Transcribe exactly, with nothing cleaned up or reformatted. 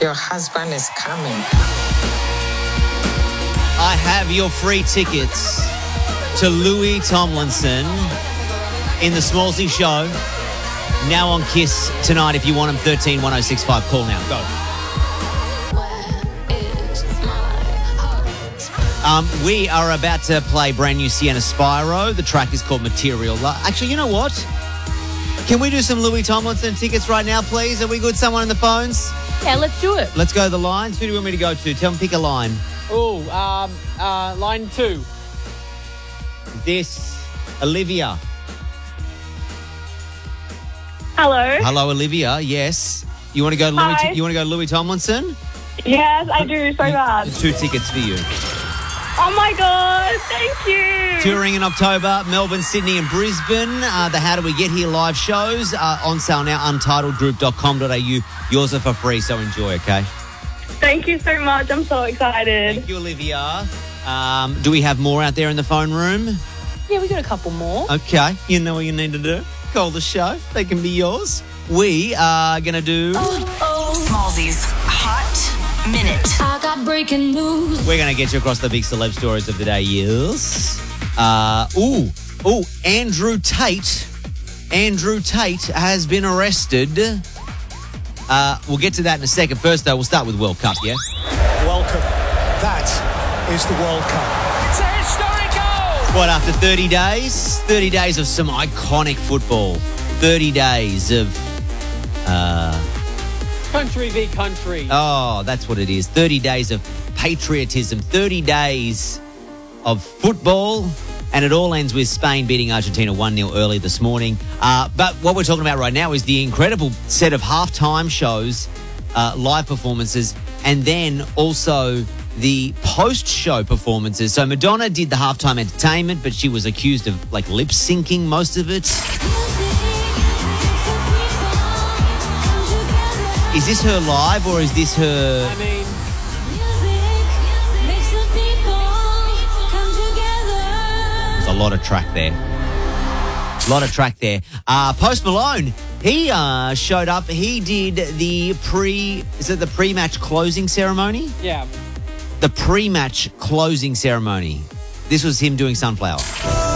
Your husband is coming. I have your free tickets to Louis Tomlinson in the Smallsy Show. Now on Kiss tonight. If you want them, thirteen one oh six five. Call now. Go. Um, we are about to play brand new Sienna Spyro. The track is called Material Love. Actually, you know what? Can we do some Louis Tomlinson tickets right now, please? Are we good? Someone on the phones? Yeah, let's do it. Let's go to the lines. Who do you want me to go to? Tell them, pick a line. Oh, um, uh, line two. This, Olivia. Hello. Hello, Olivia. Yes. You want to go? Louis, Hi. you want to go Louis Tomlinson? Yes, I do so bad. Two tickets for you. Oh my God, thank you. Touring in October, Melbourne, Sydney and Brisbane. Uh, the How Do We Get Here live shows are on sale now, untitled group dot com dot a u. Yours are for free, so enjoy, okay? Thank you so much. I'm so excited. Thank you, Olivia. Um, do we have more out there in the phone room? Yeah, we got a couple more. Okay, you know what you need to do. Call the show. They can be yours. We are going to do... Smallsy's Hot Minute. I got breaking news. We're going to get you across the big celeb stories of the day, yes. Uh, ooh, ooh, Andrew Tate. Andrew Tate has been arrested. Uh, we'll get to that in a second. First, though, we'll start with World Cup, yeah? Welcome. That is the World Cup. It's a historic goal! What, after thirty days? thirty days of some iconic football. thirty days of... Uh, Country v country. oh, that's what it is. thirty days of patriotism. thirty days of football. And it all ends with Spain beating Argentina one nil early this morning. Uh, but what we're talking about right now is the incredible set of halftime shows, uh, live performances, and then also the post-show performances. So Madonna did the halftime entertainment, but she was accused of like lip-syncing most of it. Is this her live or is this her... I mean, There's a lot of track there. A lot of track there. Uh, Post Malone, he uh, showed up. He did the pre... Is it the pre-match closing ceremony? yeah. The pre-match closing ceremony. This was him doing Sunflower.